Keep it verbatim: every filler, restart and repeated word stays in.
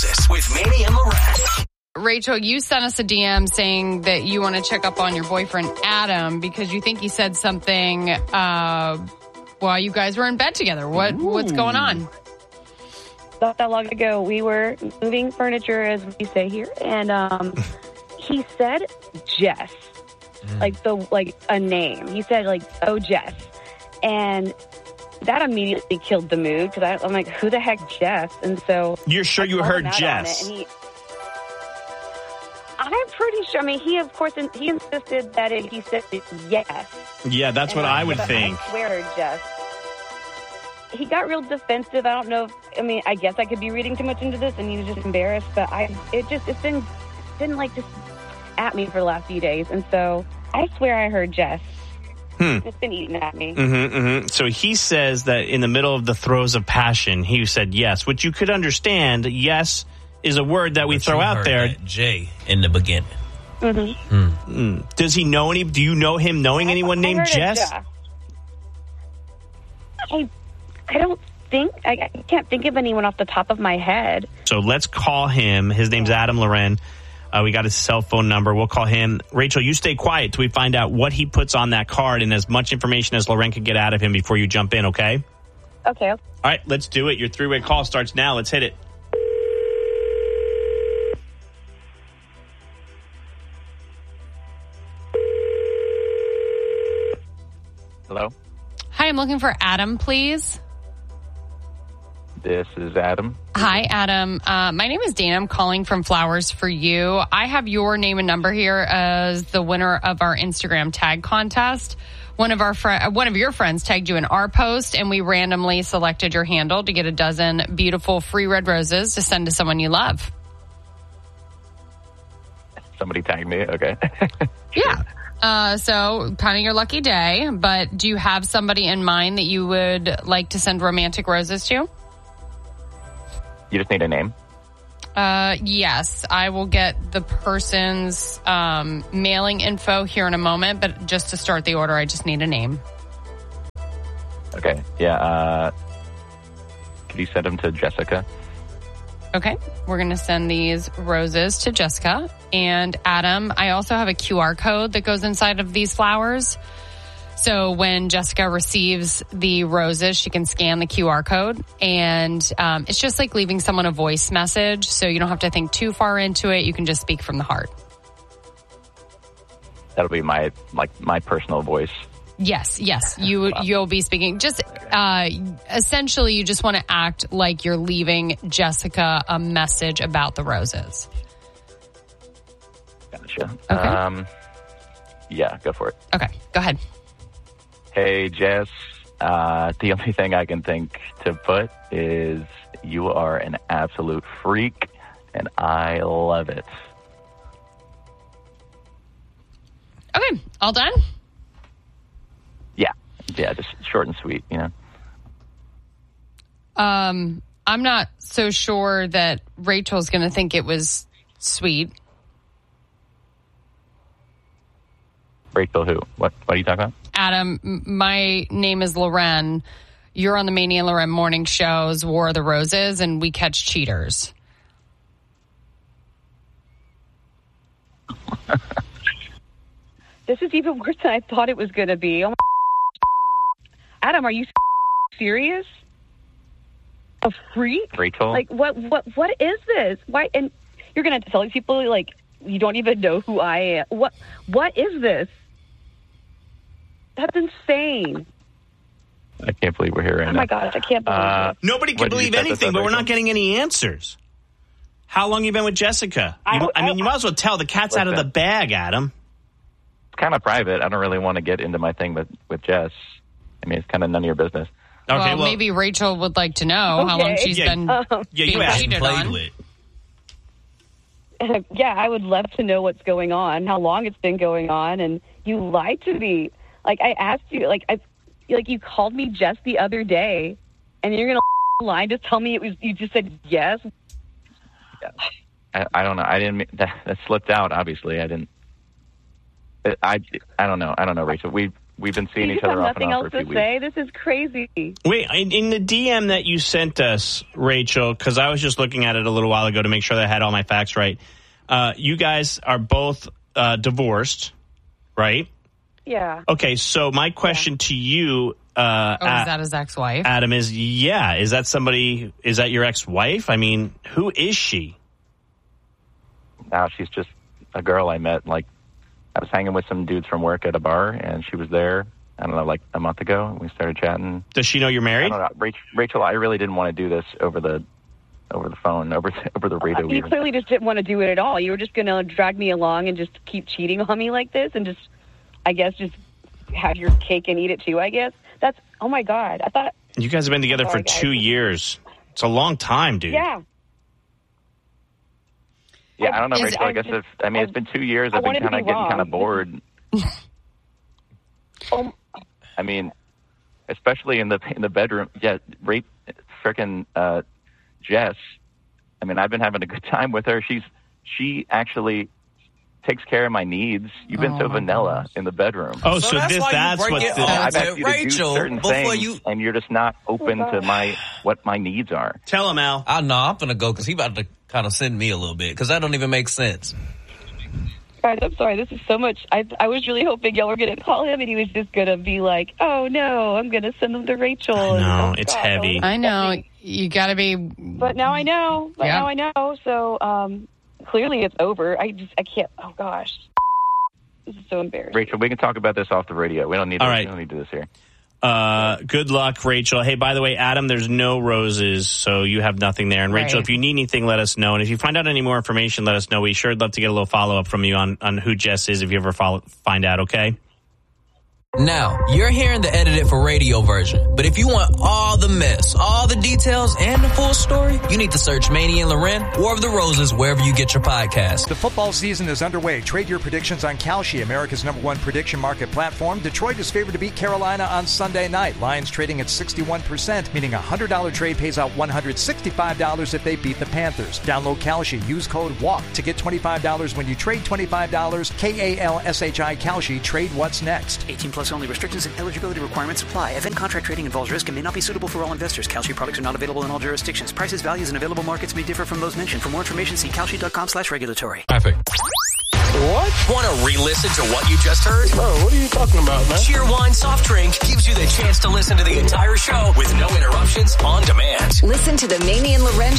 Roses with Manny and Loren. Rachel, you sent us a D M saying that you want to check up on your boyfriend, Adam, because you think he said something uh, while you guys were in bed together. What Ooh. What's going on? Not that long ago, we were moving furniture, as we say here, and um, he said Jess, mm. like the like a name. He said like, "Oh, Jess," and that immediately killed the mood because I'm like, "Who the heck, Jess?" And so you're sure you heard Jess? And he, I'm pretty sure. I mean, he of course he insisted that it, he said yes. Yeah, that's and what I, I would think. I swear, Jess. He got real defensive. I don't know if, I mean, I guess I could be reading too much into this and he was just embarrassed, but I, it just, it's been, been like just at me for the last few days. And so I swear I heard Jess. Hmm. It's been eating at me. Mm-hmm, mm-hmm. So he says that in the middle of the throes of passion, he said yes, which you could understand. Yes is a word that we but throw out there. J in the beginning. Mm-hmm. Mm. Mm. Does he know any, do you know him knowing anyone I named Jess? I I don't think, I, I can't think of anyone off the top of my head. So let's call him. His name's Adam Loren. Uh, we got his cell phone number. We'll call him. Rachel, you stay quiet till we find out what he puts on that card and as much information as Loren could get out of him before you jump in, okay? Okay. All right, let's do it. Your three-way call starts now. Let's hit it. Hello? Hi, I'm looking for Adam, please. This is Adam. Hi, Adam. Uh, my name is Dana. I'm calling from Flowers for You. I have your name and number here as the winner of our Instagram tag contest. One of our fr- one of your friends tagged you in our post, and we randomly selected your handle to get a dozen beautiful free red roses to send to someone you love. Somebody tagged me? Okay. Yeah. Uh, so kind of your lucky day, but do you have somebody in mind that you would like to send romantic roses to? You just need a name? Uh, yes, I will get the person's um, mailing info here in a moment, but just to start the order, I just need a name. Okay, yeah, uh, could you send them to Jessica? Okay, we're going to send these roses to Jessica. And Adam, I also have a Q R code that goes inside of these flowers. So when Jessica receives the roses, she can scan the Q R code. And um, it's just like leaving someone a voice message. So you don't have to think too far into it. You can just speak from the heart. That'll be my, like, my personal voice. Yes, yes. You, you'll be speaking. Just uh, essentially, you just want to act like you're leaving Jessica a message about the roses. Gotcha. Okay. Um, yeah, go for it. Okay, go ahead. Hey, Jess. Uh, the only thing I can think to put is you are an absolute freak, and I love it. Okay, all done? Yeah. Yeah, just short and sweet, you know. Um, I'm not so sure that Rachel's going to think it was sweet. Rachel who? What What are you talking about? Adam, my name is Loren. You're on the Manny and Loren morning shows, War of the Roses, and we catch cheaters. This is even worse than I thought it was going to be. Oh my Adam, are you serious? A freak? Rachel? Like, what, what, what is this? Why? And you're going to have to tell these people, like, you don't even know who I am. What, what is this? That's insane. I can't believe we're here right now. Oh, my gosh, I can't believe uh, it. Nobody can believe anything, but we're not getting any answers. How long you been with Jessica? You, I, I mean, you might as well tell the cat's out of the bag, Adam. It's kind of private. I don't really want to get into my thing with, with Jess. I mean, it's kind of none of your business. Okay, well, well maybe Rachel would like to know okay. how long she's yeah, been um, yeah, being you cheated on. With. Uh, yeah, I would love to know what's going on, how long it's been going on, and you lied to me. Like, I asked you, like, I, like you called me just the other day, and you're going to lie to tell me it was, you just said yes? I, I don't know. I didn't, that, that slipped out, obviously. I didn't, I, I don't know. I don't know, Rachel. We, we've been seeing You each just other have off and nothing on else for a to few say. weeks. This is crazy. Wait, in in the D M that you sent us, Rachel, because I was just looking at it a little while ago to make sure that I had all my facts right. Uh, you guys are both uh, divorced, right? Yeah. Okay, so my question to you, uh, Oh, A- is that his ex-wife? Adam, is yeah, is that somebody? Is that your ex-wife? I mean, who is she? Now she's just a girl I met. Like, I was hanging with some dudes from work at a bar, and she was there, I don't know, like a month ago, and we started chatting. Does she know you're I married? don't know. Rachel, Rachel, I really didn't want to do this over the over the phone, over over the radio. You even. clearly just didn't want to do it at all. You were just going to drag me along and just keep cheating on me like this and just, I guess, just have your cake and eat it too, I guess. That's, oh my God. I thought, You guys have been together Sorry, for guys. two years. It's a long time, dude. yeah. Yeah, I don't know, Is- Rachel. I I guess just- if I mean, it's been two years. I I've been wanted to kind of be getting kind of wrong. bored. Oh, I mean, especially in the in the bedroom. Yeah, rate frickin' uh, Jess. I mean, I've been having a good time with her. She's she actually takes care of my needs. You've been Oh, so my vanilla gosh. in the bedroom. Oh, So so, that's this why you that's break what it the, off. I've to asked you to Rachel, do certain before things, you- and you're just not open Oh, to God. my what my needs are. Tell him, Al. I know I'm gonna go because he about to kind of send me a little bit because that don't even make sense. guys, I'm sorry. This is so much. I I was really hoping y'all were going to call him and he was just going to be like, oh, no, I'm going to send them to Rachel. I know, And, oh, it's God, heavy. oh, I know. heavy. You got to be. But now I know. But Yeah. now I know. So um, clearly it's over. I just, I can't. Oh, gosh. This is so embarrassing. Rachel, we can talk about this off the radio. We don't need. All to, right. We don't need to do this here. Uh, good luck, Rachel. Hey, by the way, Adam, there's no roses, so you have nothing there. And Rachel, Right. if you need anything, let us know. And if you find out any more information, let us know. We sure would love to get a little follow up from you on, on who Jess is if you ever follow, find out, okay? Now, you're hearing the edited for radio version, but if you want all the mess, all the details, and the full story, you need to search Manny and Loren, War of the Roses, wherever you get your podcast. The football season is underway. Trade your predictions on Kalshi, America's number one prediction market platform. Detroit is favored to beat Carolina on Sunday night. Lions trading at sixty-one percent, meaning a one hundred dollars trade pays out one hundred sixty-five dollars if they beat the Panthers. Download Kalshi. Use code WALK to get twenty-five dollars when you trade twenty-five dollars. K A L S H I Kalshi. Trade what's next. eighteen plus only. Restrictions and eligibility requirements apply. Event contract trading involves risk and may not be suitable for all investors. Kalshi products are not available in all jurisdictions. Prices, values, and available markets may differ from those mentioned. For more information, see kalshi.com slash regulatory. Perfect. What? Want to re-listen to what you just heard? Bro, what are you talking about, man? Cheerwine Soft Drink gives you the chance to listen to the entire show with no interruptions on demand. Listen to the Manny and Loren